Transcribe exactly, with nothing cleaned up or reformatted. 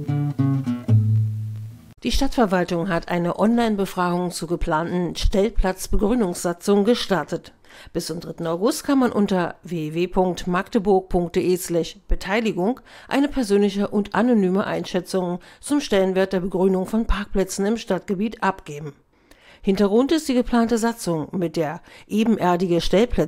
Die Stadtverwaltung hat eine Online-Befragung zur geplanten Stellplatzbegrünungssatzung gestartet. Bis zum dritten August kann man unter w w w punkt magdeburg punkt de slash Beteiligung eine persönliche und anonyme Einschätzung zum Stellenwert der Begrünung von Parkplätzen im Stadtgebiet abgeben. Hintergrund ist die geplante Satzung, mit der ebenerdige Stellplätze